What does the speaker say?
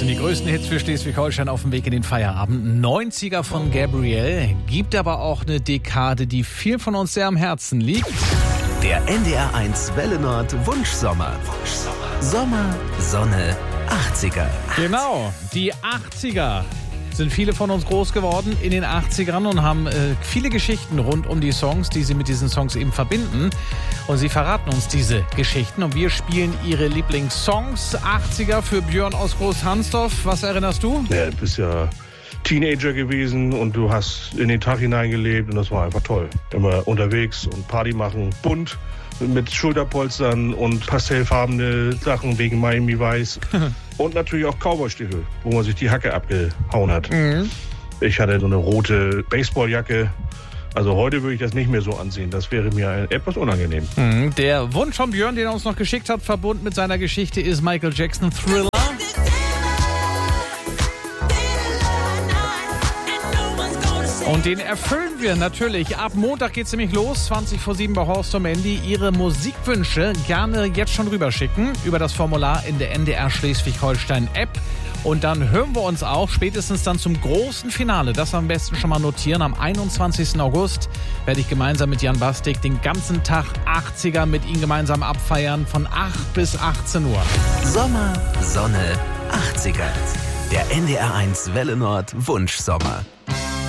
sind die größten Hits für Schleswig-Holstein auf dem Weg in den Feierabend. 90er von Gabrielle. Gibt aber auch eine Dekade, die viel von uns sehr am Herzen liegt. Der NDR1 Welle Nord Wunschsommer. Sommer, Sonne, 80er. Genau, die 80er. Sind viele von uns groß geworden in den 80ern und haben viele Geschichten rund um die Songs, die sie mit diesen Songs eben verbinden. Und sie verraten uns diese Geschichten und wir spielen ihre Lieblingssongs. 80er für Björn aus Großhansdorf. Was erinnerst du? Ja, du bist ja Teenager gewesen und du hast in den Tag hineingelebt und das war einfach toll. Immer unterwegs und Party machen, bunt, mit Schulterpolstern und pastellfarbene Sachen wegen Miami Vice. Und natürlich auch Cowboystiefel, wo man sich die Hacke abgehauen hat. Mhm. Ich hatte so eine rote Baseballjacke. Also heute würde ich das nicht mehr so ansehen. Das wäre mir etwas unangenehm. Mhm. Der Wunsch von Björn, den er uns noch geschickt hat, verbunden mit seiner Geschichte, ist Michael Jackson Thriller. Und den erfüllen wir natürlich. Ab Montag geht's nämlich los, 6:20 bei Horst und Mandy. Ihre Musikwünsche gerne jetzt schon rüberschicken über das Formular in der NDR Schleswig-Holstein-App. Und dann hören wir uns auch spätestens dann zum großen Finale. Das am besten schon mal notieren. Am 21. August werde ich gemeinsam mit Jan Bastik den ganzen Tag 80er mit Ihnen gemeinsam abfeiern von 8 bis 18 Uhr. Sommer, Sonne, 80er. Der NDR1 Welle Nord Wunschsommer.